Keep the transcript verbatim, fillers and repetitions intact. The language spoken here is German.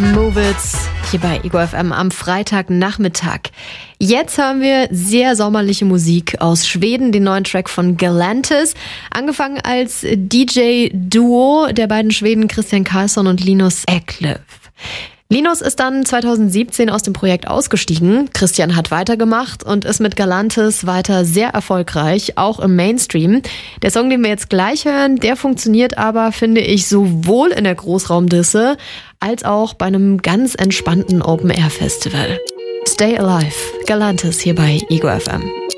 Move It hier bei Ego F M am Freitagnachmittag. Jetzt haben wir sehr sommerliche Musik aus Schweden, den neuen Track von Galantis. Angefangen als D J-Duo der beiden Schweden Christian Karlsson und Linus Eklev. Linus ist dann zweitausendsiebzehn aus dem Projekt ausgestiegen. Christian hat weitergemacht und ist mit Galantis weiter sehr erfolgreich, auch im Mainstream. Der Song, den wir jetzt gleich hören, der funktioniert aber, finde ich, sowohl in der Großraumdisse als auch bei einem ganz entspannten Open-Air-Festival. Stay Alive, Galantis hier bei Ego F M.